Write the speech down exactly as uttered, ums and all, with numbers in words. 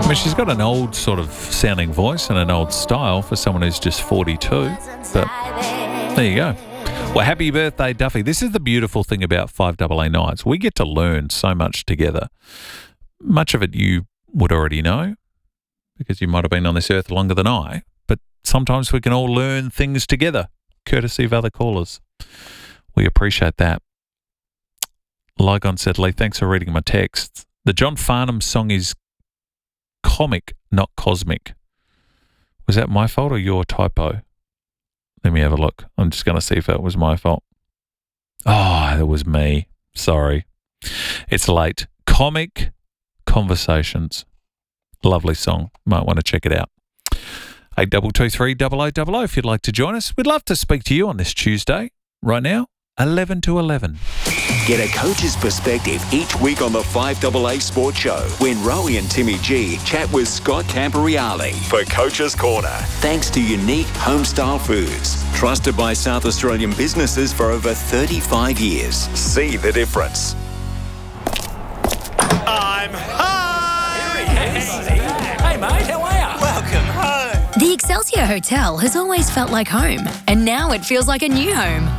mean, she's got an old sort of sounding voice and an old style for someone who's just forty-two. But there you go. Well, happy birthday, Duffy. This is the beautiful thing about five A A Nights. We get to learn so much together. Much of it you would already know because you might have been on this earth longer than I. But sometimes we can all learn things together, courtesy of other callers. We appreciate that. Lygon said, Lee, thanks for reading my texts. The John Farnham song is comic, not cosmic. Was that my fault or your typo? Let me have a look. I'm just going to see if it was my fault. Oh, it was me. Sorry. It's late. Comic Conversations. Lovely song. Might want to check it out. eight two two three, double oh double oh if you'd like to join us. We'd love to speak to you on this Tuesday. Right now, eleven to eleven. Get a coach's perspective each week on the five A A Sports Show when Rowie and Timmy G chat with Scott Camporeale for Coach's Corner. Thanks to Unique Homestyle Foods, trusted by South Australian businesses for over thirty-five years. See the difference. I'm home! Here he is. Hey, mate, how are you? Welcome home. The Excelsior Hotel has always felt like home, and now it feels like a new home.